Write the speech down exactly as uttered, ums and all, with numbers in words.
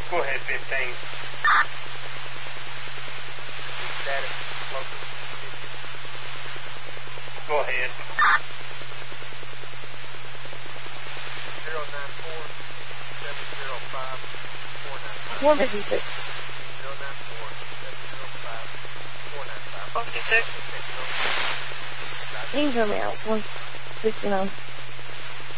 Go ahead, fifteen. Status local. Go ahead. zero nine four seven zero five four nine five. one fifty-six. zero nine four seven zero five four nine five. fifty-six. You can tell me out. one fifty-nine.